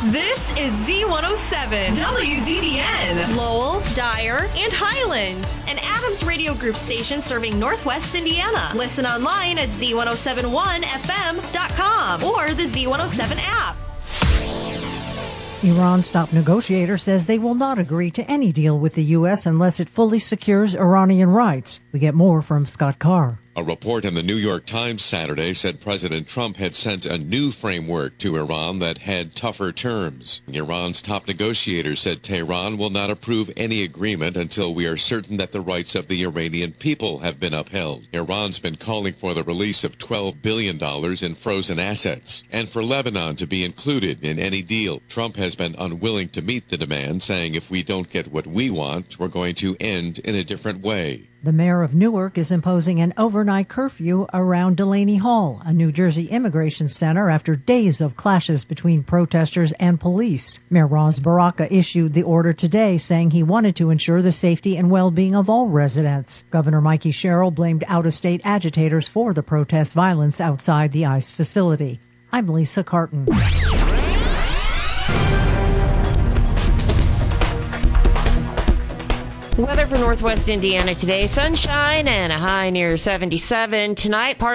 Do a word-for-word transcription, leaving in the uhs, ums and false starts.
This is Z one oh seven, W Z B N, Lowell, Dyer, and Highland, an Adams Radio Group station serving Northwest Indiana. Listen online at Z one oh seven one F M dot com or the Z one oh seven app. Iran's top negotiator says they will not agree to any deal with the U S unless it fully secures Iranian rights. We get more from Scott Carr. A report in the New York Times Saturday said President Trump had sent a new framework to Iran that had tougher terms. Iran's top negotiator said Tehran will not approve any agreement until we are certain that the rights of the Iranian people have been upheld. Iran's been calling for the release of twelve billion dollars in frozen assets and for Lebanon to be included in any deal. Trump has been unwilling to meet the demand, saying if we don't get what we want, we're going to end in a different way. The mayor of Newark is imposing an overnight curfew around Delaney Hall, a New Jersey immigration center, after days of clashes between protesters and police. Mayor Roz Baraka issued the order today, saying he wanted to ensure the safety and well-being of all residents. Governor Mikey Sherrill blamed out-of-state agitators for the protest violence outside the ICE facility. I'm Lisa Carton. Weather for Northwest Indiana today, sunshine and a high near seventy-seven. Tonight, part